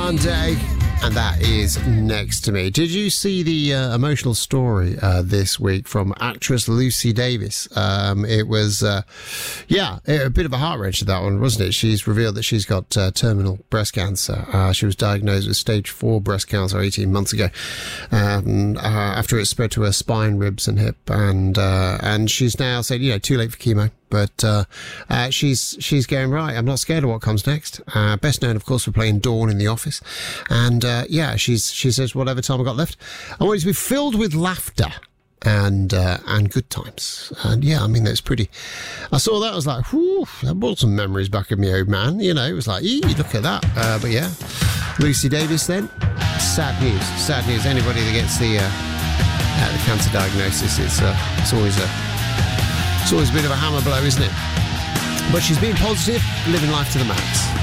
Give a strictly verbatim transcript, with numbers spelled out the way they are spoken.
Grande, and that is Next to Me. Did you see the uh, emotional story uh, this week from actress Lucy Davis? Um, it was, uh, yeah, a bit of a heart-wrencher, that one, wasn't it? She's revealed that she's got uh, terminal breast cancer. Uh, she was diagnosed with stage four breast cancer eighteen months ago, um, uh, after it spread to her spine, ribs and hip, and uh, and she's now said, you know, too late for chemo. But uh, uh, she's she's going, right, I'm not scared of what comes next. Uh, best known, of course, for playing Dawn in The Office. And, uh, yeah, she's she says, whatever time I got left, I want it to be filled with laughter and uh, and good times. And, yeah, I mean, that's pretty... I saw that, I was like, whew, that brought some memories back of me old man. You know, it was like, ee, look at that. Uh, but, yeah, Lucy Davis then. Sad news. Sad news. Anybody that gets the, uh, uh, the cancer diagnosis, it's, uh, it's always a... It's always a bit of a hammer blow, isn't it? But she's been positive, living life to the max.